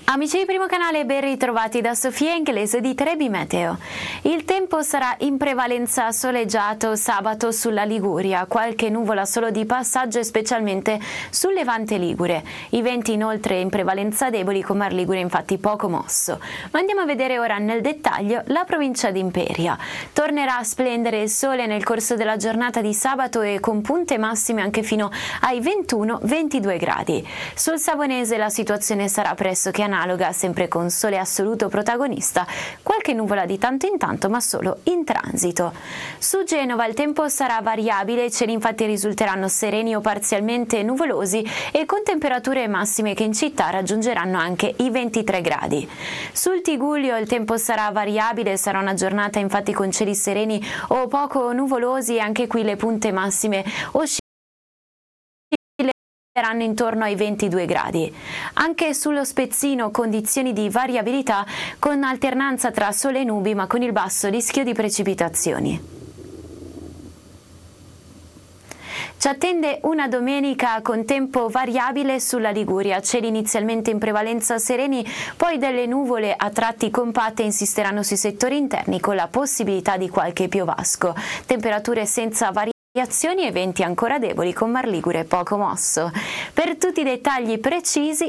Amici di Primo Canale, ben ritrovati da Sofia Inglese di Trebi Meteo. Il tempo sarà in prevalenza soleggiato sabato sulla Liguria, qualche nuvola solo di passaggio specialmente sul levante ligure. I venti inoltre in prevalenza deboli, con Mar Ligure infatti poco mosso. Ma andiamo a vedere ora nel dettaglio la provincia di Imperia. Tornerà a splendere il sole nel corso della giornata di sabato e con punte massime anche fino ai 21-22 gradi. Sul Savonese la situazione sarà pressoché analoga, sempre con sole assoluto protagonista, qualche nuvola di tanto in tanto ma solo in transito. Su Genova il tempo sarà variabile, i cieli infatti risulteranno sereni o parzialmente nuvolosi e con temperature massime che in città raggiungeranno anche i 23 gradi. Sul Tigullio il tempo sarà variabile, sarà una giornata infatti con cieli sereni o poco nuvolosi e anche qui le punte massime saranno intorno ai 22 gradi. Anche sullo Spezzino condizioni di variabilità con alternanza tra sole e nubi ma con il basso rischio di precipitazioni. Ci attende una domenica con tempo variabile sulla Liguria, cieli inizialmente in prevalenza sereni, poi delle nuvole a tratti compatte insisteranno sui settori interni con la possibilità di qualche piovasco. Temperature senza variazioni e venti ancora deboli con Mar Ligure poco mosso. Per tutti i dettagli precisi